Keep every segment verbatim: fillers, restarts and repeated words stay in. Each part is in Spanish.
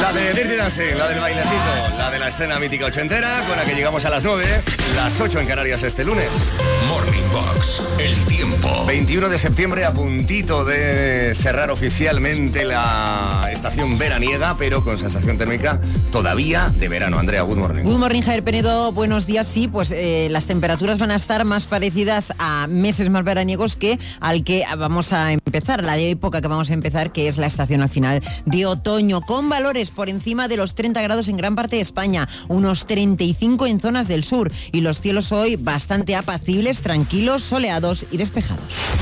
La de Dirty Dancing, la del bailecito, la de la escena mítica ochentera, con la que llegamos a las nueve, las ocho en Canarias este lunes. Morning Box, el tiempo. veintiuno de septiembre, a puntito de cerrar oficialmente la estación veraniega, pero con sensación térmica todavía de verano. Andrea, good morning. Good morning, Javier Penedo, buenos días. Sí, pues eh, las temperaturas van a estar más parecidas a meses más veraniegos que al que vamos a empezar, la época que vamos a empezar, que es la estación al final de otoño, con valores por encima de los treinta grados en gran parte de España, unos treinta y cinco en zonas del sur, y los cielos hoy bastante apacibles, tranquilos, soleados y despejados.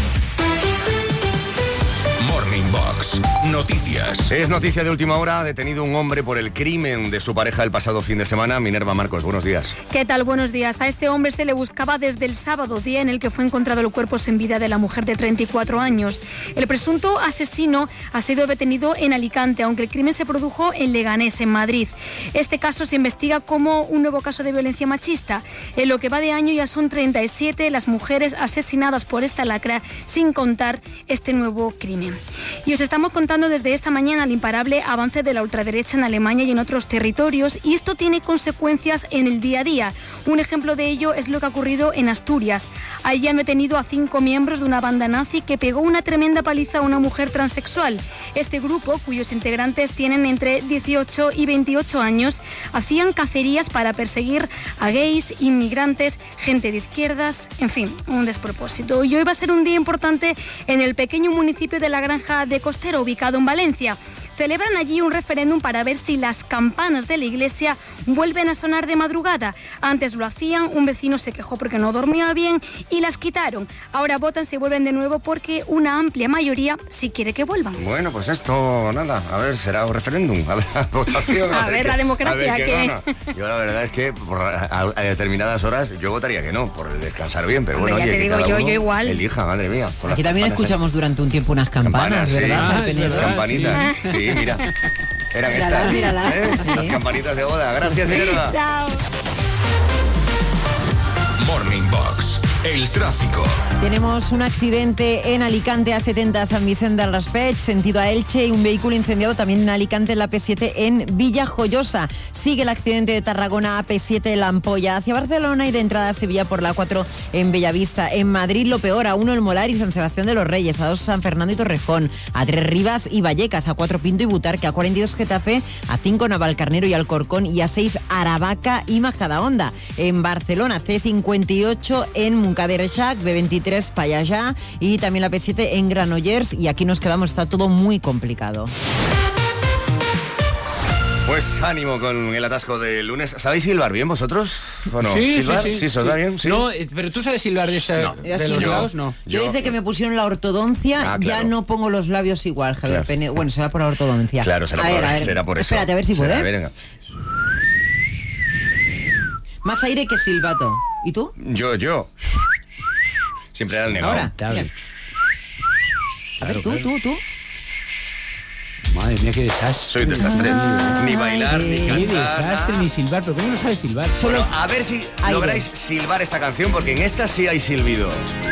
Morning Box, noticias. Es noticia de última hora, detenido un hombre por el crimen de su pareja el pasado fin de semana. Minerva Marcos, buenos días. ¿Qué tal? Buenos días. A este hombre se le buscaba desde el sábado, día en el que fue encontrado el cuerpo sin vida de la mujer de treinta y cuatro años. El presunto asesino ha sido detenido en Alicante, aunque el crimen se produjo en Leganés, en Madrid. Este caso se investiga como un nuevo caso de violencia machista. En lo que va de año ya son treinta y siete las mujeres asesinadas por esta lacra, sin contar este nuevo crimen. Y os estamos contando desde esta mañana el imparable avance de la ultraderecha en Alemania y en otros territorios, y esto tiene consecuencias en el día a día. Un ejemplo de ello es lo que ha ocurrido en Asturias. Allí han detenido a cinco miembros de una banda nazi que pegó una tremenda paliza a una mujer transexual. Este grupo, cuyos integrantes tienen entre dieciocho y veintiocho años, hacían cacerías para perseguir a gays, inmigrantes, gente de izquierdas, en fin, un despropósito. Y hoy va a ser un día importante en el pequeño municipio de La Granja de Costero, ubicado en Valencia. Celebran allí un referéndum para ver si las campanas de la iglesia vuelven a sonar de madrugada. Antes lo hacían, un vecino se quejó porque no dormía bien y las quitaron. Ahora votan si vuelven de nuevo porque una amplia mayoría sí quiere que vuelvan. Bueno, pues esto, nada, a ver, será un referéndum, a ver, votación. A, a ver, ver la democracia que... que... que... Yo la verdad es que por a, a determinadas horas yo votaría que no, por descansar bien, pero bueno, ya oye, te digo, yo, yo igual. Elija, madre mía. Aquí también escuchamos ¿eh? durante un tiempo unas campanas, campanas, ¿verdad? Sí, las campanitas, sí, sí mira. Eran estas, míralas, ¿eh? sí. Las campanitas de boda. Gracias, Minerva. Chao. Morning Box, el tráfico. Tenemos un accidente en Alicante, A setenta, San Vicente del Raspeig, sentido a Elche, y un vehículo incendiado también en Alicante, en la P siete, en Villajoyosa. Sigue el accidente de Tarragona, A P siete, La Ampolla, hacia Barcelona, y de entrada a Sevilla por la A cuatro en Bellavista. En Madrid, lo peor, A uno el Molar y San Sebastián de los Reyes, A dos San Fernando y Torrejón, A tres Rivas y Vallecas, A cuatro Pinto y Butarque, A cuarenta y dos Getafe, A cinco Navalcarnero y Alcorcón, y A seis Aravaca y Majadahonda. En Barcelona, C cincuenta y ocho en Moncada-y-Reixac, B veintitrés Payallá, y también la P siete en Granollers, y aquí nos quedamos, está todo muy complicado. Pues ánimo con el atasco del lunes. ¿Sabéis silbar bien vosotros? ¿O no? Sí, ¿Silbar? sí, sí. ¿Sí, se os da bien? ¿Sí? No, pero tú sabes silbar de, esta, No. de Así los no. lados, no. Yo, Yo- desde que me pusieron la ortodoncia, Ah, claro. ya no pongo los labios igual, Javier Claro. Penedo. Bueno, será por la ortodoncia. Claro, será, a por, ver, a ver. será por eso. Espérate, a ver si Será, puede. a ver, venga. Más aire que silbato. ¿Y tú? Yo, yo. Siempre era el negado. Ahora. Claro. Mira. A ver, Claro, tú, claro. tú, tú. Madre mía, qué desastre. Soy un desastre. Ay, Ni bailar, ni qué Qué cantar. desastre, nada. ni silbar. ¿Pero cómo no sabes silbar? Bueno, a ver si aire. lográis silbar esta canción, porque en esta sí hay silbido.